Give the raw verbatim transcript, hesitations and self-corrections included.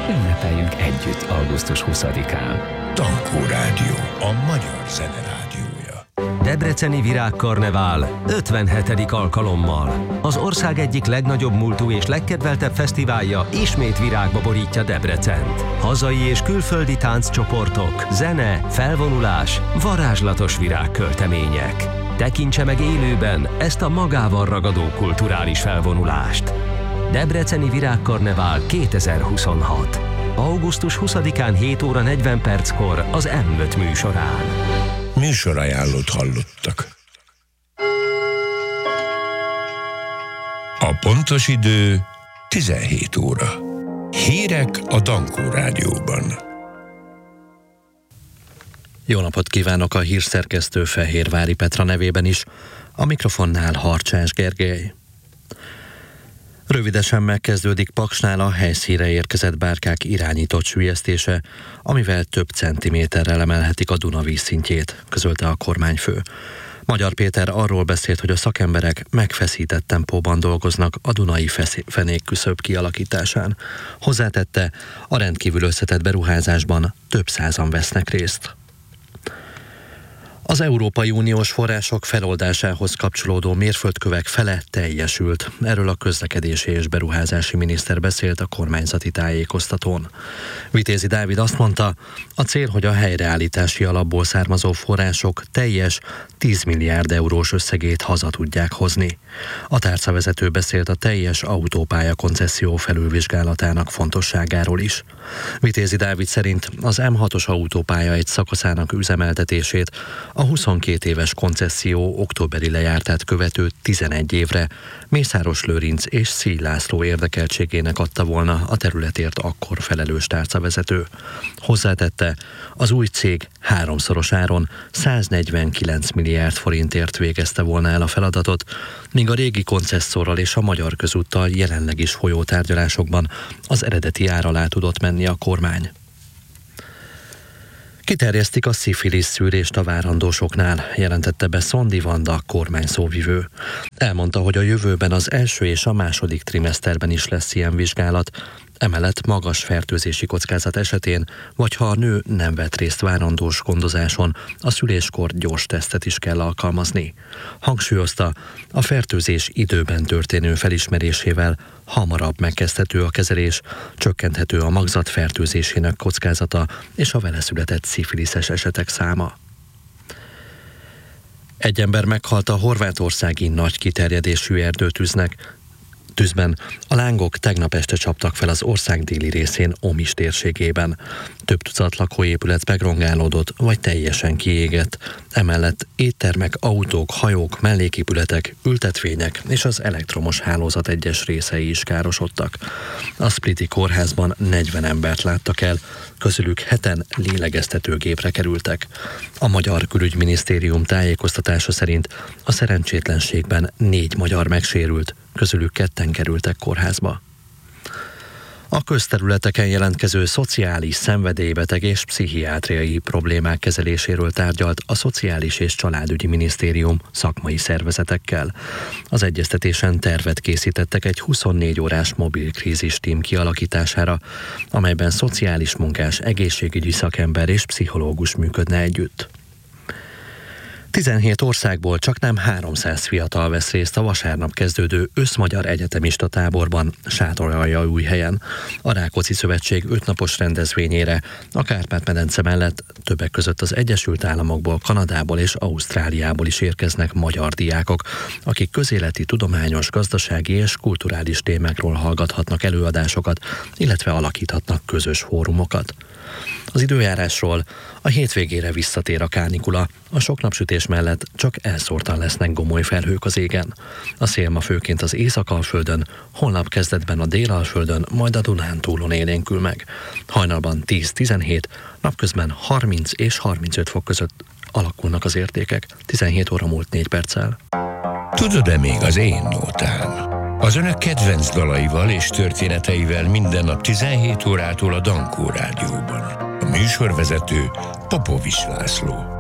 Ünnepeljünk együtt augusztus huszadikán. Dankó Rádió, a magyar zene rádiója. Debreceni Virágkarnevál ötvenhetedik alkalommal. Az ország egyik legnagyobb múltú és legkedveltebb fesztiválja ismét virágba borítja Debrecent. Hazai és külföldi tánccsoportok, zene, felvonulás, varázslatos virágköltemények. Tekintse meg élőben ezt a magával ragadó kulturális felvonulást. Debreceni Virágkarnevál kétezer-huszonhat. augusztus huszadikán hét óra negyven perckor az em öt műsorán. Műsorajánlót hallottak. A pontos idő tizenhét óra. Hírek a Dankó Rádióban. Jó napot kívánok a hírszerkesztő Fehérvári Petra nevében is. A mikrofonnál Harcsás Gergely. Rövidesen megkezdődik Paksnál a helyszínre érkezett bárkák irányított süllyesztése, amivel több centiméterrel emelhetik a Duna vízszintjét, közölte a kormányfő. Magyar Péter arról beszélt, hogy a szakemberek megfeszített tempóban dolgoznak a dunai fenékküszöb kialakításán. Hozzátette, a rendkívül összetett beruházásban több százan vesznek részt. Az Európai Uniós források feloldásához kapcsolódó mérföldkövek fele teljesült. Erről a közlekedési és beruházási miniszter beszélt a kormányzati tájékoztatón. Vitézi Dávid azt mondta, a cél, hogy a helyreállítási alapból származó források teljes tíz milliárd eurós összegét haza tudják hozni. A tárcavezető beszélt a teljes autópálya koncesszió felülvizsgálatának fontosságáról is. Vitézi Dávid szerint az em hatos autópálya egy szakaszának üzemeltetését a huszonkét éves koncesszió októberi lejártát követő tizenegy évre Mészáros Lőrinc és Szíj László érdekeltségének adta volna a területért akkor felelős tárcavezető. Hozzátette, az új cég háromszoros áron száznegyvenkilenc milliárd forintért végezte volna el a feladatot, míg a régi koncesszorral és a Magyar Közúttal jelenleg is folyó tárgyalásokban az eredeti ár alá tudott menni a kormány. Kiterjesztik a szifilisz szűrést a várandósoknál, jelentette be Szondi Vanda kormányszóvivő. Elmondta, hogy a jövőben az első és a második trimeszterben is lesz ilyen vizsgálat, emellett magas fertőzési kockázat esetén, vagy ha a nő nem vett részt várandós gondozáson, a szüléskor gyors tesztet is kell alkalmazni. Hangsúlyozta, a fertőzés időben történő felismerésével hamarabb megkezdhető a kezelés, csökkenthető a magzat fertőzésének kockázata és a vele született szifiliszes esetek száma. Egy ember meghalt a horvátországi nagy kiterjedésű erdőtűznek. Tűzben a lángok tegnap este csaptak fel az ország déli részén Omis térségében. Több tucat lakóépület megrongálódott, vagy teljesen kiégett. Emellett éttermek, autók, hajók, melléképületek, ültetvények és az elektromos hálózat egyes részei is károsodtak. A spliti kórházban negyven embert láttak el, közülük heten lélegeztetőgépre kerültek. A Magyar Külügyminisztérium tájékoztatása szerint a szerencsétlenségben négy magyar megsérült, közülük ketten kerültek kórházba. A közterületeken jelentkező szociális, szenvedélybeteg és pszichiátriai problémák kezeléséről tárgyalt a Szociális és Családügyi Minisztérium szakmai szervezetekkel. Az egyeztetésen tervet készítettek egy huszonnégy órás mobil krízistím kialakítására, amelyben szociális munkás, egészségügyi szakember és pszichológus működne együtt. tizenhét országból csaknem háromszáz fiatal vesz részt a vasárnap kezdődő összmagyar egyetemista táborban Sátoraljaújhelyen. A Rákóczi Szövetség ötnapos rendezvényére a Kárpát-medence mellett többek között az Egyesült Államokból, Kanadából és Ausztráliából is érkeznek magyar diákok, akik közéleti, tudományos, gazdasági és kulturális témákról hallgathatnak előadásokat, illetve alakíthatnak közös fórumokat. Az időjárásról: a hétvégére visszatér a kánikula, a sok napsütés mellett csak elszórtan lesznek gomoly felhők az égen. A szél ma főként az Észak-Alföldön, holnap kezdetben a Dél-Alföldön, majd a Dunántúlon élénkül meg. Hajnalban tíz-tizenhét, napközben harminc és harmincöt fok között alakulnak az értékek. tizenhét óra múlt négy perccel. Tudod-e még az én nótám? Az önök kedvenc dalaival és történeteivel minden nap tizenhét órától a Dankó Rádióban. A műsorvezető Popovics László.